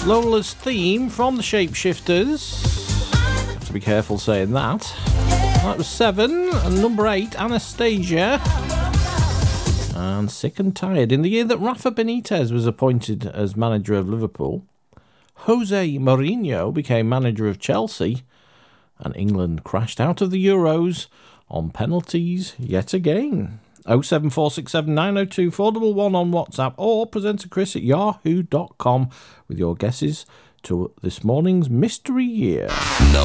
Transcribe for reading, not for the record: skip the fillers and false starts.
Lola's theme from the Shapeshifters. Have to be careful saying that. That was 7. And number 8, Anastasia. And Sick and Tired. In the year that Rafa Benitez was appointed as manager of Liverpool, Jose Mourinho became manager of Chelsea, and England crashed out of the Euros on penalties yet again. 07467 902 411 on WhatsApp, or presenter Chris at yahoo.com with your guesses to this morning's Mystery Year.